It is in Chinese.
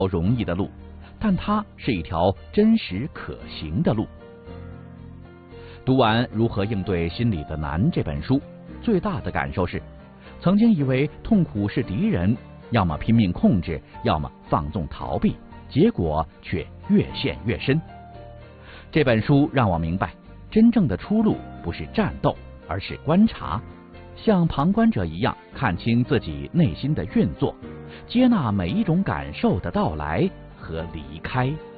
容易的路，但它是一条真实可行的路。读完《如何应对心理的难》这本书，最大的感受是，曾经以为痛苦是敌人，要么拼命控制，要么放纵逃避，结果却越陷越深。这本书让我明白，真正的出路不是战斗，而是观察，像旁观者一样看清自己内心的运作，接纳每一种感受的到来和离开。